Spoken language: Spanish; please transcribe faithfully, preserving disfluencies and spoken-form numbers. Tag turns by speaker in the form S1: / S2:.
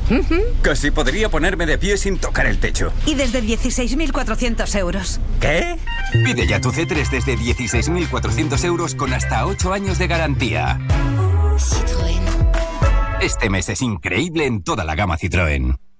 S1: Uh-huh.
S2: Casi podría ponerme de pie sin tocar el techo.
S1: Y desde dieciséis mil cuatrocientos euros.
S2: ¿Qué?
S3: Pide ya tu C tres desde dieciséis mil cuatrocientos euros con hasta ocho años de garantía.
S4: Citroën.
S3: Este mes es increíble en toda la gama Citroën.